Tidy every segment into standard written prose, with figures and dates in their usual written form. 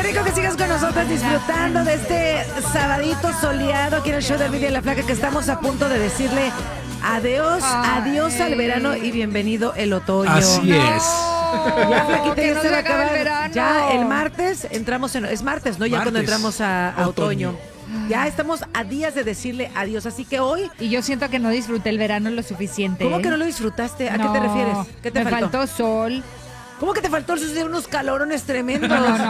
rico que sigas con nosotros disfrutando de este sabadito soleado aquí en el show de Envidia y la Flaca, que estamos a punto de decirle adiós, adiós al verano y bienvenido el otoño. Así es. Ya, Flaquita, ya no se va a se acabe el acabar. verano. Ya el martes entramos en... Es martes, ¿no? Ya Martes. cuando entramos a otoño. Ya estamos a días de decirle adiós, así que hoy... Y yo siento que no disfruté el verano lo suficiente. ¿Cómo que no lo disfrutaste? ¿A qué te refieres? ¿Qué te me faltó sol. ¿Cómo que te faltó? Eso de unos calorones tremendos.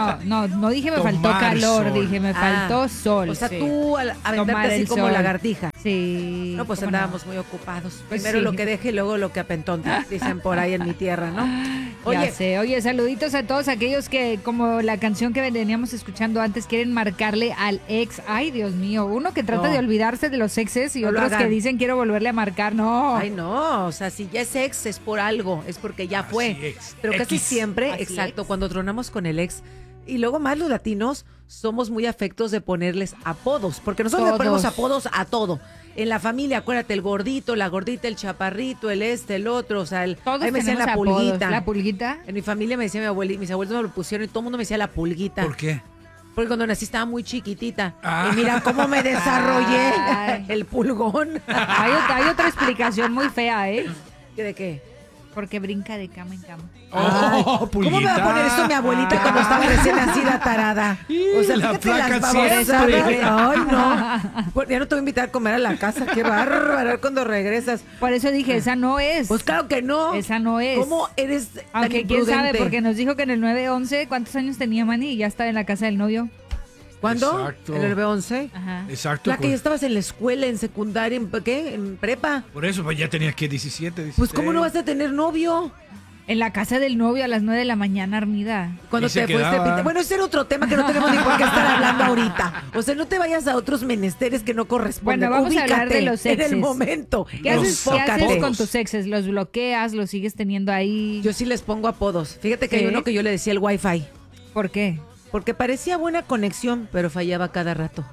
No dije me faltó Tomar calor, sol. dije me faltó sol. O sea, sí. tú aventarte Tomar así el como sol. lagartija. Sí. No, pues ¿cómo andábamos muy ocupados. Pues Primero sí. lo que deje y luego lo que apentón, dicen por ahí en mi tierra, ¿no? Ya sé. Oye, saluditos a todos aquellos que, como la canción que veníamos escuchando antes, quieren marcarle al ex. Ay, Dios mío, uno que trata No. de olvidarse de los exes y No lo otros que hagan. dicen quiero volverle a marcar. No. Ay, no, o sea, si ya es ex es por algo, es porque ya fue. Así es. Pero casi X. siempre, Así exacto, es. cuando tronamos con el ex, y luego más los latinos, somos muy afectos de ponerles apodos, porque nosotros le ponemos Todos. apodos a todo. En la familia, acuérdate, el gordito, la gordita, el chaparrito, el otro, o sea, Todos ahí me decían tenemos la apodos. pulguita. La pulguita. En mi familia me decía mi abuelita, mis abuelos me lo pusieron y todo el mundo me decía la pulguita. ¿Por qué? Porque cuando nací estaba muy chiquitita. Ah. Y mira cómo me desarrollé. Ay. El pulgón. Hay otra explicación muy fea, ¿eh? ¿De qué? Porque brinca de cama en cama. Ay, Oh, ¿cómo me va a poner esto mi abuelita cuando estaba recién nacida tarada? O sea, La fíjate Flaca las babosadas. siempre. Ay, no. Pues ya no te voy a invitar a comer a la casa. Qué bárbaro cuando regresas. Por eso dije, esa no es. Pues claro que no. Esa no es. ¿Cómo eres tan Aunque quién sabe, imprudente? porque nos dijo que en el 9-11, ¿cuántos años tenía Manny? Y ya estaba en la casa del novio. ¿Cuándo? Exacto. ¿En el B11? Ajá. Exacto. La que ya Pues, estabas en la escuela, en secundaria, ¿en qué? ¿En prepa? por eso, pues ya tenías que 17, 16. Pues ¿cómo no vas a tener novio? En la casa del novio a las 9 de la mañana, Armida. Cuando Y se te fuiste quedaba. pinta- Bueno, ese era otro tema que no tenemos ni por qué estar hablando ahorita. O sea, no te vayas a otros menesteres que no corresponden. Bueno, vamos a hablar de Ubícate los en el exes. momento. ¿Qué haces Enfócate. con tus exes? ¿Los bloqueas? ¿Los sigues teniendo ahí? Yo sí les pongo apodos. Fíjate que ¿Sí? hay uno que yo le decía el Wi-Fi. ¿Por qué? Porque parecía buena conexión, pero fallaba cada rato.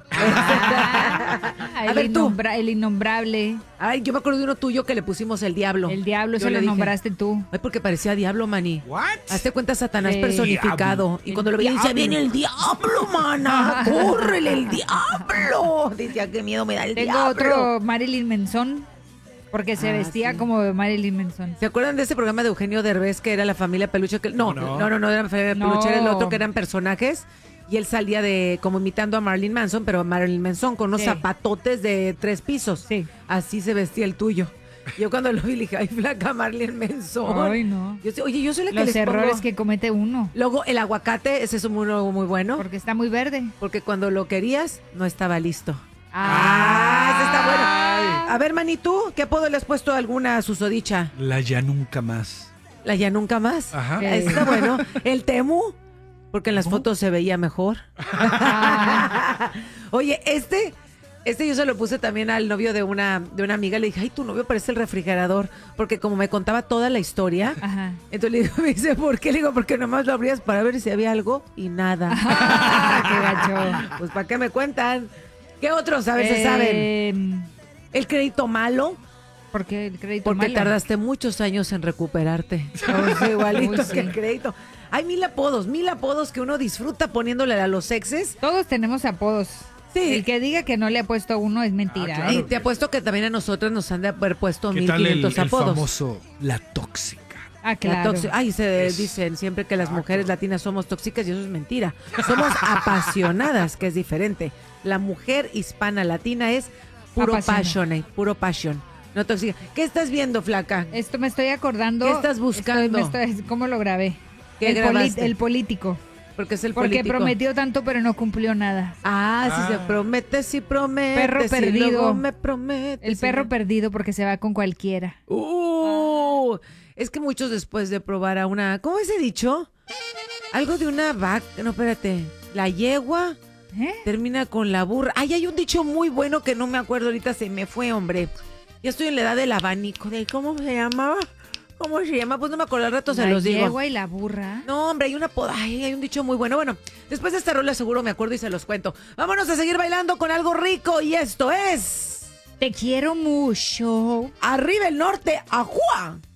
El, A ver, tú. el innombrable. Ay, yo me acuerdo de uno tuyo que le pusimos el diablo. El diablo, Yo eso le lo dije, nombraste tú. Ay, porque parecía diablo, maní. ¿What? Hazte cuenta Satanás Sí. personificado. Y El cuando lo veía decía, diablo. viene el diablo, mana. Córrele el diablo. Decía, qué miedo me da el Tengo diablo. otro Marilyn Manson, porque se Ah, vestía sí. como Marilyn Manson. ¿Se acuerdan de ese programa de Eugenio Derbez que era la familia peluche? No, No. no era la familia No. peluche, era el otro que eran personajes. Y él salía de como imitando a Marilyn Manson, pero Marilyn Manson con unos Sí. zapatotes de 3 pisos. Sí. Así se vestía el tuyo. Yo cuando lo vi le dije, ay, flaca Marilyn Manson. Ay, no. Oye, yo soy la que Los les errores pongo. que comete uno, Luego, el aguacate, ese es uno muy bueno. porque está muy verde. Porque cuando lo querías, no estaba listo. Ah, Ese está bueno. A ver, Mani, ¿tú qué apodo le has puesto a alguna susodicha? La ya nunca más. La ya nunca más. Ajá. Ese está bueno. El Temu, porque en las fotos se veía mejor. Oye, este yo se lo puse también al novio de una amiga. Le dije, ay, tu novio parece el refrigerador. Porque como me contaba toda la historia, Ajá. entonces le digo, me dice, ¿por qué? Le digo, porque nomás lo abrías para ver si había algo y nada. Qué gacho. Pues, ¿para qué me cuentan? ¿Qué otros? A ver, se saben. El crédito malo, Porque el crédito porque malo. tardaste muchos años en recuperarte. Pues, igualito Uy, sí. que el crédito. Hay mil apodos que uno disfruta poniéndole a los exes. Todos tenemos apodos. Sí. El que diga que no le ha puesto uno es mentira. claro. Y te apuesto que también a nosotros nos han de haber puesto ¿Qué tal 1500 el apodos. famoso La Tóxica? Ah, La claro. Ay, Es- dicen siempre que las mujeres latinas somos tóxicas y eso es mentira. Somos apasionadas, que es diferente. La mujer hispana latina es puro Apasionada. puro passion. No tóxica. ¿Qué estás viendo, flaca? Esto me estoy acordando. ¿Qué estás buscando? ¿Cómo lo grabé? ¿Qué el, grabaste? el político. Porque es el Porque político. prometió tanto, pero no cumplió nada. Si se promete, si promete. Perro si perdido. luego me promete. El si perro no. perdido porque se va con cualquiera. Es que muchos después de probar a una... ¿Cómo es dicho? Algo de una vaca... No, espérate. La yegua ¿Eh? termina con la burra. Ay, hay un dicho muy bueno que no me acuerdo ahorita. Se me fue, hombre. Ya estoy en la edad del abanico. ¿Cómo se llamaba? ¿Cómo se llama? Pues no me acuerdo. Al rato se La los digo. yegua y la burra. No, hombre, hay un dicho muy bueno. Bueno, después de esta rola seguro me acuerdo y se los cuento. Vámonos a seguir bailando con algo rico y esto es... Te quiero mucho. Arriba el norte, ¡ajúa!